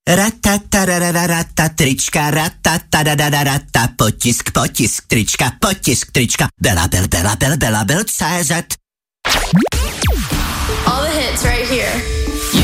Ratatarararata, trička, ratatarararata, potisk, trička, Belabel.cz. All the hits right here.